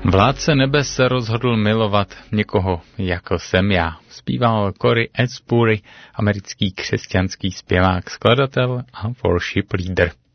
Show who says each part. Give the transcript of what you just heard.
Speaker 1: Vládce nebes se rozhodl milovat někoho, jako jsem já. Zpíval Cory Asbury, americký křesťanský zpěvák, skladatel a worship leader.